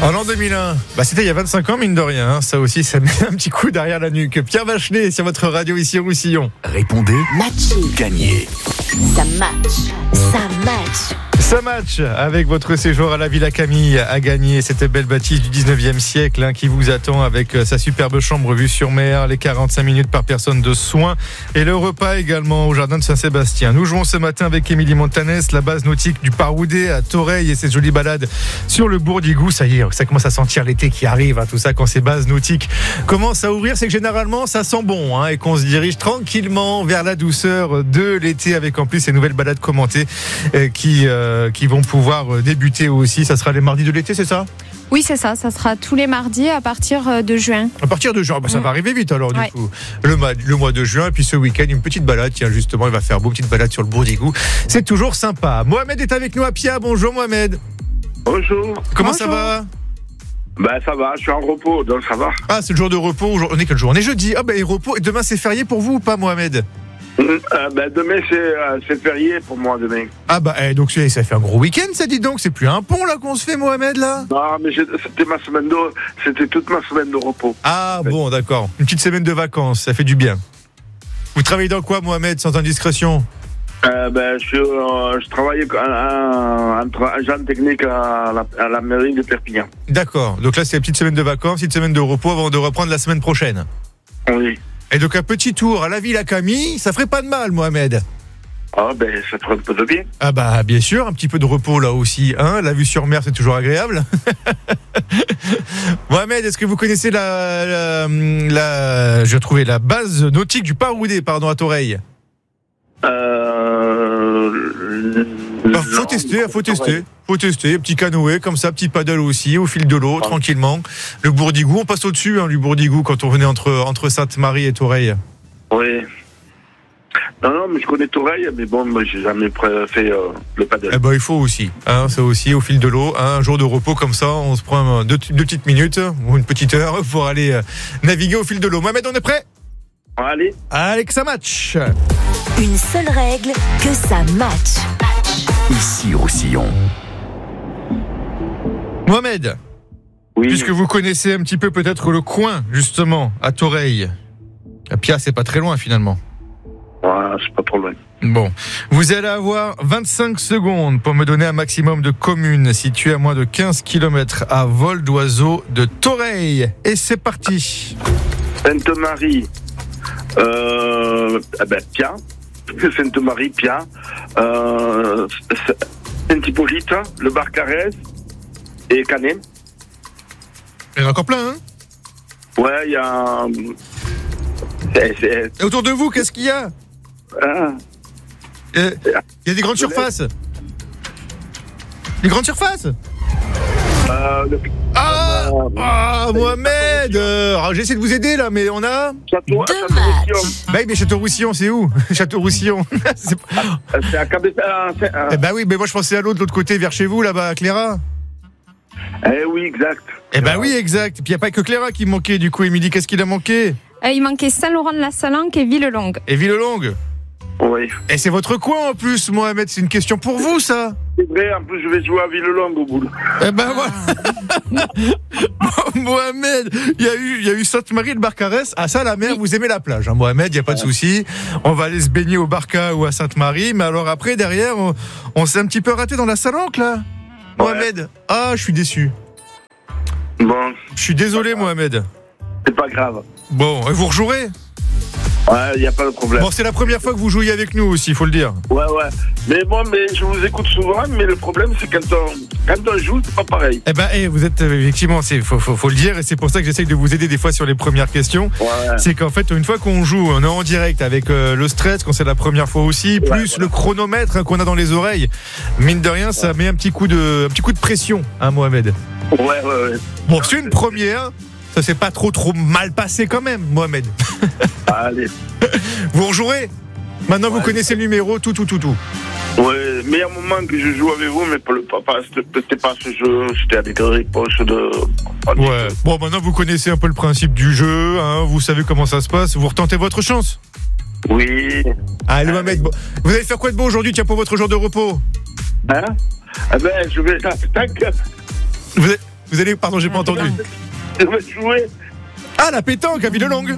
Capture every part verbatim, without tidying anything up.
En l'an deux mille un, bah c'était il y a vingt-cinq ans, mine de rien. Hein. Ça aussi, ça met un petit coup derrière la nuque. Pierre Bachelet sur votre radio ici au Roussillon. Répondez. Matché. Gagnez. Ça match. Ça match. Ça match avec votre séjour à la Villa Camille à gagner cette belle bâtisse du dix-neuvième siècle hein, qui vous attend avec sa superbe chambre vue sur mer, les quarante-cinq minutes par personne de soins et le repas également au jardin de Saint-Sébastien. Nous jouons ce matin avec Émilie Montanès, la base nautique du Paroudet à Toreil et ses jolies balades sur le Bourdigou. Ça y est, ça commence à sentir l'été qui arrive, hein, tout ça quand ces bases nautiques commencent à ouvrir, c'est que généralement ça sent bon hein, et qu'on se dirige tranquillement vers la douceur de l'été avec en plus ces nouvelles balades commentées euh, qui... Euh, qui vont pouvoir débuter aussi. Ça sera les mardis de l'été, c'est ça ? Oui, c'est ça. Ça sera tous les mardis à partir de juin. À partir de juin, bah, ça mmh. va arriver vite alors du ouais. coup. Le mois, le mois de juin, et puis ce week-end, une petite balade. Tiens, justement, il va faire beau, petite balade sur le Bourdigou. C'est toujours sympa. Mohamed est avec nous à Pia. Bonjour Mohamed. Bonjour. Comment Bonjour. ça va ? Ben ça va, je suis en repos, donc ça va. Ah, c'est le jour de repos. On est quel jour ? On est jeudi. Ah ben, et repos. Et demain, c'est férié pour vous ou pas, Mohamed ? Euh, ben, demain, c'est, euh, c'est férié pour moi, demain. Ah bah, eh, donc ça fait un gros week-end, ça dit donc. C'est plus un pont, là, qu'on se fait, Mohamed, là ? Non, mais j'ai, c'était ma semaine de, c'était toute ma semaine de repos. Ah bon, d'accord. Une petite semaine de vacances, ça fait du bien. Vous travaillez dans quoi, Mohamed, sans indiscrétion ? Euh, ben, je, euh, je travaille en, en agent technique à la, à la mairie de Perpignan. D'accord. Donc là, c'est une petite semaine de vacances, une petite semaine de repos avant de reprendre la semaine prochaine. Oui. Et donc un petit tour à la Villa Camille, ça ferait pas de mal, Mohamed. Ah ben, ça ferait un peu de bien. Ah bah bien sûr, un petit peu de repos là aussi. Hein, la vue sur mer, c'est toujours agréable. Mohamed, est-ce que vous connaissez la, la, la, je trouvais la base nautique du Paroudet, pardon, à Toreil. Euh... Bah, faut non, tester, faut tester, faut tester. Petit canoë comme ça, petit paddle aussi, au fil de l'eau, ah. tranquillement. Le Bourdigou, on passe au-dessus hein, du Bourdigou quand on venait entre, entre Sainte-Marie et Toreil. Oui. Non, non, mais je connais Toreil, mais bon, moi, j'ai jamais fait euh, le paddle. Eh ben, il faut aussi, hein, ça aussi, au fil de l'eau, hein, un jour de repos comme ça, on se prend deux, deux petites minutes ou une petite heure pour aller euh, naviguer au fil de l'eau. Mohamed, on est prêt ? Allez. Allez, que ça match. Une seule règle, que ça match. Ici, Roussillon. Mohamed, oui. Puisque vous connaissez un petit peu peut-être le coin, justement, à Toreil. À Pia, c'est pas très loin finalement. Ouais, c'est pas trop loin. Bon, vous allez avoir vingt-cinq secondes pour me donner un maximum de communes situées à moins de quinze kilomètres à vol d'oiseau de Toreil. Et c'est parti. Sainte-Marie, euh, eh ben, Pia, Sainte-Marie, Pia, euh, Saint-Hippolyte, le Barcarès et Canet. Il y en a encore plein, hein ? Ouais, il y a... C'est, c'est... Et autour de vous, qu'est-ce qu'il y a ? Ah. Il y a des grandes surfaces. Des grandes surfaces euh, le... Ah, euh, ah Mohamed euh, alors, j'essaie de vous aider là, mais on a... Château, Château-Roussillon. Bah oui, mais Château-Roussillon, c'est où ? Château-Roussillon. c'est... Ah, c'est à Cabessa. C'est... Eh bah oui, mais moi je pensais à l'autre, de l'autre côté, vers chez vous, là-bas, à Cléra. Eh oui, exact. Eh bah oui, exact. Puis il n'y a pas que Cléra qui manquait, du coup, Émilie, qu'est-ce qu'il a manqué ? euh, Il manquait Saint-Laurent-de-la-Salanque et Villelongue. Et Villelongue ? Oui. Et c'est votre coin en plus, Mohamed, c'est une question pour vous, ça ? C'est vrai, en plus je vais jouer à Villelongue au bout. Eh ben voilà. Mohamed, il y a eu, il y a eu Sainte-Marie le Barcarès. Ah ça, la mer, vous aimez la plage, hein, Mohamed, il y a pas de souci. On va aller se baigner au Barca ou à Sainte-Marie, mais alors après derrière, on, on s'est un petit peu raté dans la Salanque là. Ouais. Mohamed, ah je suis déçu. Bon. Je suis désolé, Mohamed. C'est pas grave. Bon, et vous rejouerez ? Ouais, il n'y a pas de problème. Bon, c'est la première fois que vous jouiez avec nous aussi, il faut le dire. Ouais, ouais. Mais moi, mais je vous écoute souvent, mais le problème, c'est quand on, quand on joue, c'est pas pareil. Eh ben, eh, vous êtes, effectivement, il faut, faut, faut le dire, et c'est pour ça que j'essaye de vous aider des fois sur les premières questions. Ouais. C'est qu'en fait, une fois qu'on joue, on est en direct avec euh, le stress, quand c'est la première fois aussi, plus ouais, ouais. le chronomètre hein, qu'on a dans les oreilles. Mine de rien, ça ouais. met un petit coup de, un petit coup de pression, hein, Mohamed. Ouais, ouais, ouais. Bon, c'est une première. Ça s'est pas trop trop mal passé quand même, Mohamed. Allez. Vous rejouerez. Maintenant, ouais. vous connaissez le numéro, tout, tout, tout, tout. Ouais, meilleur moment que je joue avec vous, mais pas le papa, c'était pas ce jeu, c'était avec des réponses de. Ouais. Bon, maintenant vous connaissez un peu le principe du jeu, hein, vous savez comment ça se passe. Vous retentez votre chance. Oui. Allez, Mohamed, bon. Vous allez faire quoi de beau aujourd'hui, tiens, pour votre jour de repos? Hein? Eh ben, je vais. Tant que. Vous allez... Vous allez, pardon, j'ai pas entendu. Je vais jouer. Ah, la pétanque à Villelongue.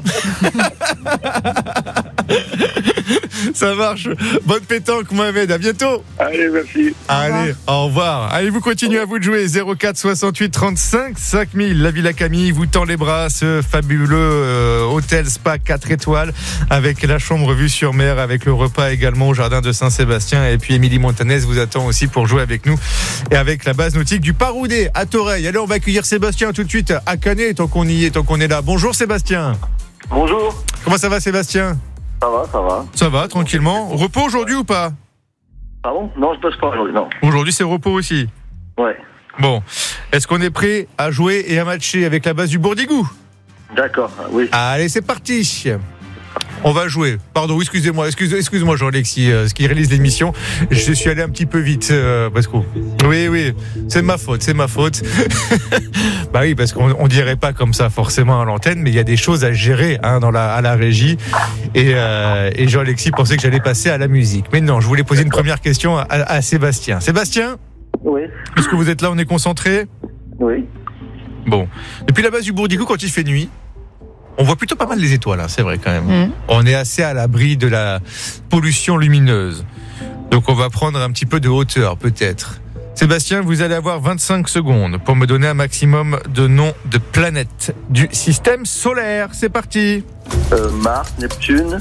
Ça marche. Bonne pétanque, Mohamed. À bientôt. Allez, merci. Allez, au revoir. Allez, vous continuez à vous de jouer. zéro quatre soixante-huit trente-cinq cinq mille. La Villa Camille vous tend les bras. Ce fabuleux euh, hôtel spa quatre étoiles avec la chambre vue sur mer, avec le repas également au jardin de Saint-Sébastien. Et puis Émilie Montanès vous attend aussi pour jouer avec nous et avec la base nautique du Paroudet à Toreil. Allez, on va accueillir Sébastien tout de suite à Canet tant qu'on y est, tant qu'on est là. Bonjour Sébastien. Bonjour. Comment ça va Sébastien ? Ça va, ça va. Ça va, tranquillement. Repos aujourd'hui ou pas ? Pardon ? Non, je bosse pas aujourd'hui, non. Aujourd'hui c'est repos aussi. Ouais. Bon, est-ce qu'on est prêt à jouer et à matcher avec la base du Bourdigou ? D'accord, oui. Allez, c'est parti. On va jouer. Pardon, excusez-moi, excuse, excuse-moi Jean-Alexis, euh, ce qui réalise l'émission. Je suis allé un petit peu vite, euh, parce que oui, oui, c'est ma faute, c'est ma faute. Bah oui, parce qu'on on dirait pas comme ça forcément à l'antenne, mais il y a des choses à gérer hein, dans la, à la régie. Et, euh, et Jean-Alexis pensait que j'allais passer à la musique. Mais non, je voulais poser une première question à, à Sébastien. Sébastien ? Oui. Est-ce que vous êtes là, on est concentré ? Oui. Bon, depuis la base du Bourdigou, quand il fait nuit, on voit plutôt pas mal les étoiles, hein, c'est vrai quand même. Mmh. On est assez à l'abri de la pollution lumineuse. Donc on va prendre un petit peu de hauteur peut-être. Sébastien, vous allez avoir vingt-cinq secondes pour me donner un maximum de noms de planètes du système solaire. C'est parti. Euh, Mars, Neptune.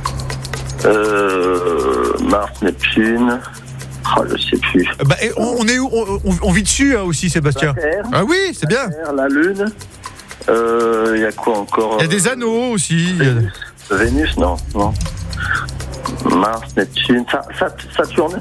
Euh, Mars, Neptune. Ah, je sais plus. Bah, et on, on est où on, on, on vit dessus hein, aussi, Sébastien. La Terre. Ah oui, c'est bien. La Terre, la Lune. Il euh, y a quoi encore? Il y a des anneaux aussi. Vénus, Vénus non, non. Mars, Neptune, Sa- Sa- Saturne.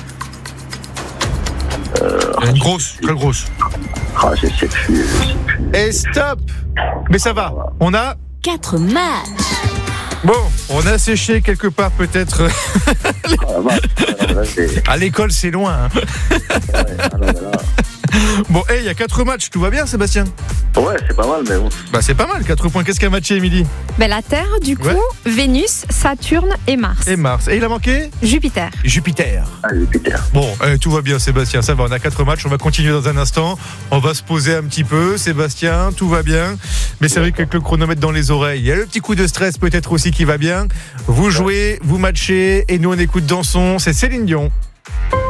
Euh, Une grosse, très grosse. ah, je sais plus, je sais plus. Et stop. Mais ça va. On a Quatre matchs. bon, on a séché quelque part peut-être. Ah, bah, alors là, j'ai- À l'école, c'est loin. Hein. ouais, alors là- Bon, il hey, y a quatre matchs. Tout va bien, Sébastien? ouais, c'est pas mal, mais bon. Bah, c'est pas mal. quatre points. Qu'est-ce qu'a matché, Émilie? Ben, la Terre, du coup, Ouais. Vénus, Saturne et Mars. Et Mars. Et il a manqué Jupiter. Jupiter. Ah, Jupiter. Bon, eh, tout va bien, Sébastien. Ça va. On a quatre matchs. On va continuer dans un instant. On va se poser un petit peu. Sébastien, tout va bien. Mais c'est vrai qu'avec le chronomètre dans les oreilles, il y a le petit coup de stress peut-être aussi qui va bien. Vous jouez, vous matchez. Et nous, on écoute dans son. C'est Céline Dion.